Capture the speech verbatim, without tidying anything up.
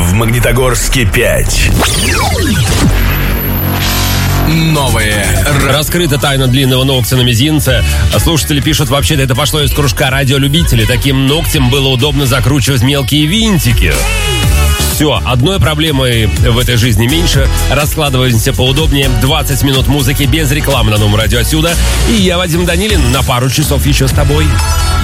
В Магнитогорске пять. Новые. Раскрыта тайна длинного ногтя на мизинце. Слушатели пишут, вообще-то это пошло из кружка радиолюбителей. Таким ногтем было удобно закручивать мелкие винтики. Все, одной проблемой в этой жизни меньше. Раскладываемся поудобнее. двадцать минут музыки без рекламы на Новом радио отсюда. И я, Вадим Данилин, на пару часов еще с тобой.